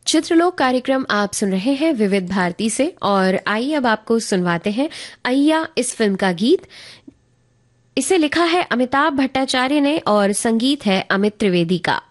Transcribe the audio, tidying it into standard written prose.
चित्रलोक कार्यक्रम आप सुन रहे हैं विविध भारती से। और आइए अब आपको सुनवाते हैं अय्या इस फिल्म का गीत। इसे लिखा है अमिताभ भट्टाचार्य ने और संगीत है अमित त्रिवेदी का।